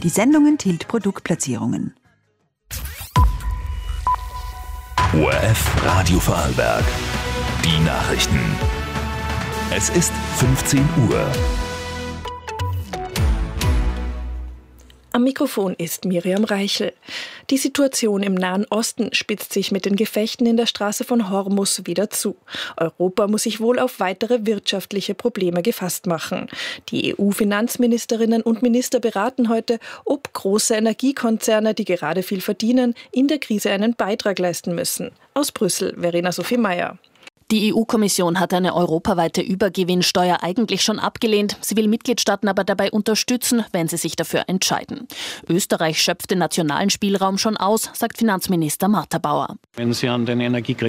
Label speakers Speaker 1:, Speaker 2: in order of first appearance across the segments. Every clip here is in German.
Speaker 1: Die Sendung enthält Produktplatzierungen.
Speaker 2: ORF Radio Vorarlberg. Die Nachrichten. Es ist 15 Uhr.
Speaker 3: Am Mikrofon ist Miriam Reichel. Die Situation im Nahen Osten spitzt sich mit den Gefechten in der Straße von Hormus wieder zu. Europa muss sich wohl auf weitere wirtschaftliche Probleme gefasst machen. Die EU-Finanzministerinnen und Minister beraten heute, ob große Energiekonzerne, die gerade viel verdienen, in der Krise einen Beitrag leisten müssen. Aus Brüssel, Verena Sophie Meyer.
Speaker 4: Die EU-Kommission hat eine europaweite Übergewinnsteuer eigentlich schon abgelehnt. Sie will Mitgliedstaaten aber dabei unterstützen, wenn sie sich dafür entscheiden. Österreich schöpft den nationalen Spielraum schon aus, sagt Finanzminister Martha Bauer.
Speaker 5: Wenn Sie an den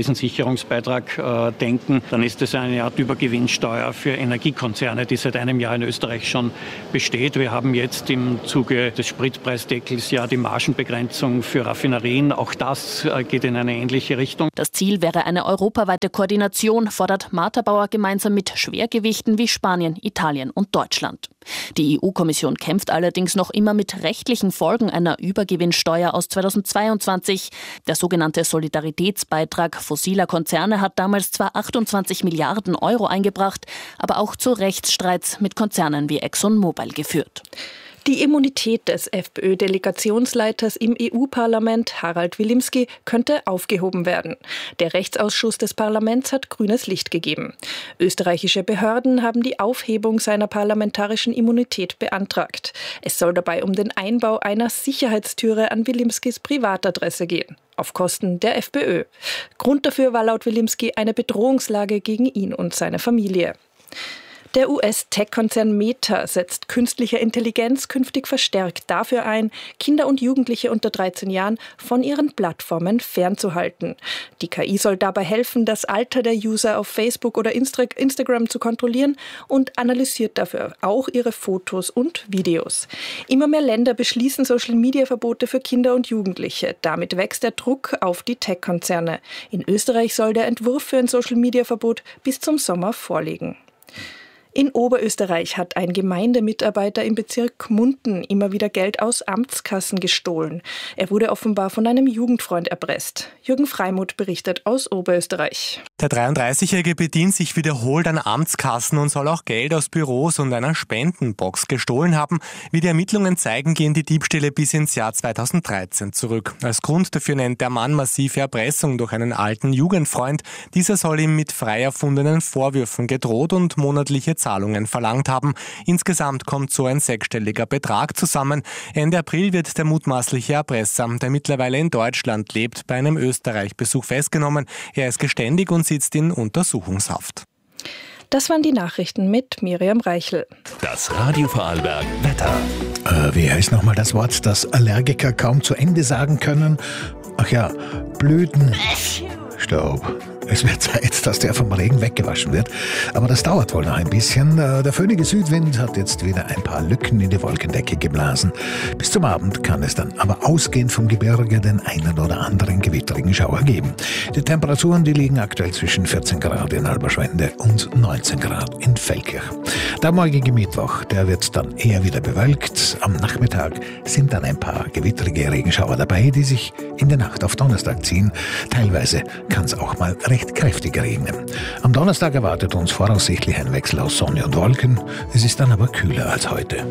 Speaker 5: Energiekrisensicherungsbeitrag denken, dann ist es eine Art Übergewinnsteuer für Energiekonzerne, die seit einem Jahr in Österreich schon besteht. Wir haben jetzt im Zuge des Spritpreisdeckels ja die Margenbegrenzung für Raffinerien. Auch das geht in eine ähnliche Richtung.
Speaker 4: Das Ziel wäre eine europaweite Koordination, fordert Martha Bauer gemeinsam mit Schwergewichten wie Spanien, Italien und Deutschland. Die EU-Kommission kämpft allerdings noch immer mit rechtlichen Folgen einer Übergewinnsteuer aus 2022. Der sogenannte Solidaritätsbeitrag fossiler Konzerne hat damals zwar 28 Milliarden Euro eingebracht, aber auch zu Rechtsstreits mit Konzernen wie ExxonMobil geführt.
Speaker 3: Die Immunität des FPÖ-Delegationsleiters im EU-Parlament, Harald Wilimski, könnte aufgehoben werden. Der Rechtsausschuss des Parlaments hat grünes Licht gegeben. Österreichische Behörden haben die Aufhebung seiner parlamentarischen Immunität beantragt. Es soll dabei um den Einbau einer Sicherheitstüre an Wilimskis Privatadresse gehen, auf Kosten der FPÖ. Grund dafür war laut Wilimski eine Bedrohungslage gegen ihn und seine Familie. Der US-Tech-Konzern Meta setzt künstliche Intelligenz künftig verstärkt dafür ein, Kinder und Jugendliche unter 13 Jahren von ihren Plattformen fernzuhalten. Die KI soll dabei helfen, das Alter der User auf Facebook oder Instagram zu kontrollieren und analysiert dafür auch ihre Fotos und Videos. Immer mehr Länder beschließen Social-Media-Verbote für Kinder und Jugendliche. Damit wächst der Druck auf die Tech-Konzerne. In Österreich soll der Entwurf für ein Social-Media-Verbot bis zum Sommer vorliegen. In Oberösterreich hat ein Gemeindemitarbeiter im Bezirk Gmunden immer wieder Geld aus Amtskassen gestohlen. Er wurde offenbar von einem Jugendfreund erpresst. Jürgen Freimuth berichtet aus Oberösterreich.
Speaker 6: Der 33-Jährige bedient sich wiederholt an Amtskassen und soll auch Geld aus Büros und einer Spendenbox gestohlen haben. Wie die Ermittlungen zeigen, gehen die Diebstähle bis ins Jahr 2013 zurück. Als Grund dafür nennt der Mann massive Erpressung durch einen alten Jugendfreund. Dieser soll ihm mit frei erfundenen Vorwürfen gedroht und monatliche Zahlungen verlangt haben. Insgesamt kommt so ein sechsstelliger Betrag zusammen. Ende April wird der mutmaßliche Erpresser, der mittlerweile in Deutschland lebt, bei einem Österreich-Besuch festgenommen. Er ist geständig und sitzt in Untersuchungshaft.
Speaker 3: Das waren die Nachrichten mit Miriam Reichel.
Speaker 2: Das Radio Vorarlberg Wetter.
Speaker 7: Wie heißt nochmal das Wort, das Allergiker kaum zu Ende sagen können? Ach ja, Blütenstaub. Es wird Zeit, dass der vom Regen weggewaschen wird. Aber das dauert wohl noch ein bisschen. Der föhnige Südwind hat jetzt wieder ein paar Lücken in die Wolkendecke geblasen. Bis zum Abend kann es dann aber ausgehend vom Gebirge den einen oder anderen gewitterigen Schauer geben. Die Temperaturen, die liegen aktuell zwischen 14 Grad in Alberschwende und 19 Grad in Feldkirch. Der morgige Mittwoch, der wird dann eher wieder bewölkt. Am Nachmittag sind dann ein paar gewitterige Regenschauer dabei, die sich in der Nacht auf Donnerstag ziehen. Teilweise kann es auch mal recht kräftig regnen. Am Donnerstag erwartet uns voraussichtlich ein Wechsel aus Sonne und Wolken. Es ist dann aber kühler als heute.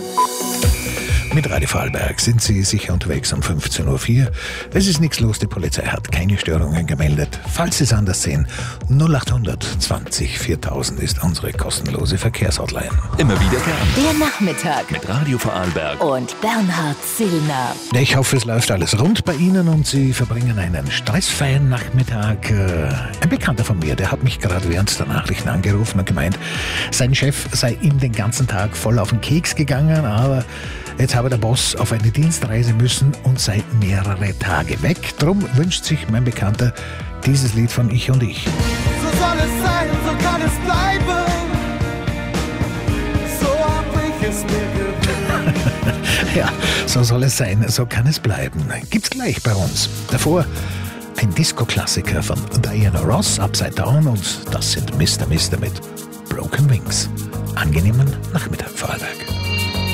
Speaker 7: Mit Radio Vorarlberg sind Sie sicher unterwegs um 15.04 Uhr. Es ist nichts los, die Polizei hat keine Störungen gemeldet. Falls Sie es anders sehen, 0800 20 4000 ist unsere kostenlose Verkehrshotline.
Speaker 2: Immer wieder gern.
Speaker 4: Der Nachmittag
Speaker 2: Mit Radio Vorarlberg
Speaker 4: und Bernhard Zillner.
Speaker 7: Ich hoffe, es läuft alles rund bei Ihnen und Sie verbringen einen stressfreien Nachmittag. Ein Bekannter von mir, der hat mich gerade während der Nachrichten angerufen und gemeint, sein Chef sei ihm den ganzen Tag voll auf den Keks gegangen, aber jetzt habe der Boss auf eine Dienstreise müssen und sei mehrere Tage weg. Drum wünscht sich mein Bekannter dieses Lied von Ich und Ich.
Speaker 8: So soll es sein, so kann es bleiben. So hab ich es mir gewünscht.
Speaker 7: Ja, so soll es sein, so kann es bleiben. Gibt's gleich bei uns. Davor ein Disco-Klassiker von Diana Ross, Upside Down, und das sind Mr. Mister mit Broken Wings. Angenehmen Nachmittag, Vorarlberg.